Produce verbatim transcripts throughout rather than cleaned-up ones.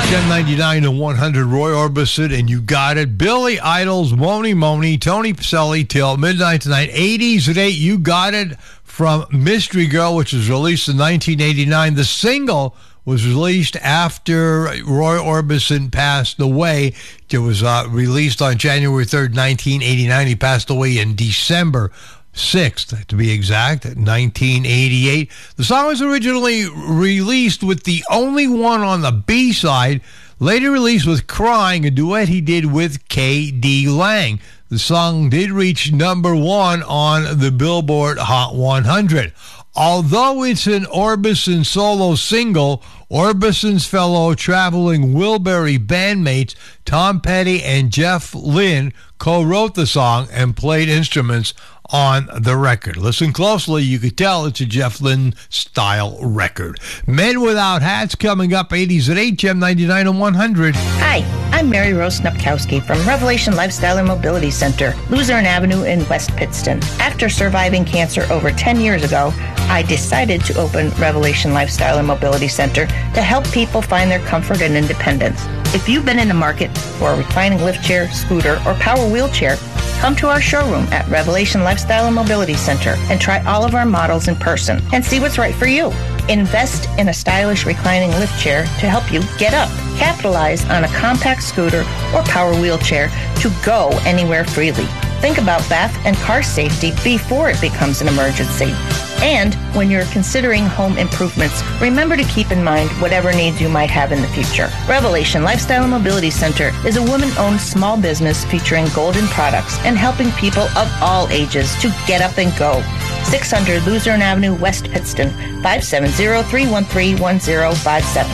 ten ninety-nine to one hundred, Roy Orbison, and You Got It. Billy Idol's Moni Moni, Tony Pacelli till midnight tonight. eighties at eight, You Got It from Mystery Girl, which was released in nineteen eighty-nine. The single was released after Roy Orbison passed away. It was uh, released on January third, nineteen eighty-nine. He passed away in December sixth, to be exact, nineteen eighty-eight. The song was originally released with the only one on the B-side, later released with Crying, a duet he did with K D Lang. The song did reach number one on the Billboard Hot one hundred. Although it's an Orbison solo single, Orbison's fellow traveling Wilbury bandmates Tom Petty and Jeff Lynne co-wrote the song and played instruments on the record. Listen closely, you could tell it's a Jeff Lynne style record. Men Without Hats coming up, eighties at eight, Gem ninety-nine and one hundred. Hi, I'm Mary Rose Snupkowski from Revelation Lifestyle and Mobility Center, Luzerne Avenue in West Pittston. After surviving cancer over ten years ago, I decided to open Revelation Lifestyle and Mobility Center to help people find their comfort and independence. If you've been in the market for a reclining lift chair, scooter, or power wheelchair, come to our showroom at Revelation Lifestyle and Mobility Center and try all of our models in person and see what's right for you. Invest in a stylish reclining lift chair to help you get up. Capitalize on a compact scooter or power wheelchair to go anywhere freely. Think about bath and car safety before it becomes an emergency. And when you're considering home improvements, remember to keep in mind whatever needs you might have in the future. Revelation Lifestyle and Mobility Center is a woman-owned small business featuring golden products and helping people of all ages to get up and go. six hundred Luzerne Avenue, West Pittston, five seven zero, three one three, one zero five seven.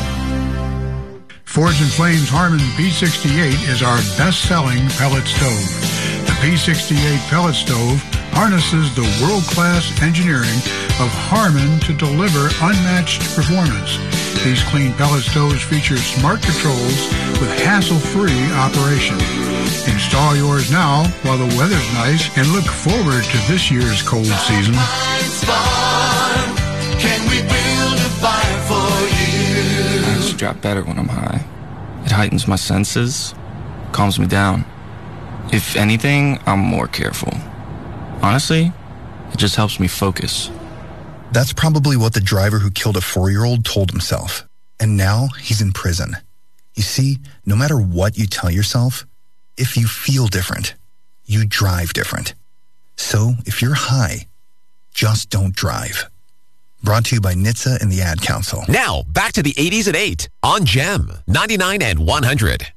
Forge and Flame's Harmon P sixty-eight is our best-selling pellet stove. The P sixty-eight pellet stove harnesses the world-class engineering of Harmon to deliver unmatched performance. These clean pellet stoves feature smart controls with hassle-free operation. Install yours now while the weather's nice and look forward to this year's cold season. Can we build a fire for you? I just drop better when I'm high. It heightens my senses, calms me down. If anything, I'm more careful. Honestly, it just helps me focus. That's probably what the driver who killed a four-year-old told himself. And now he's in prison. You see, no matter what you tell yourself, if you feel different, you drive different. So if you're high, just don't drive. Brought to you by N H T S A and the Ad Council. Now, back to the eighties at eight on Gem ninety-nine and one hundred.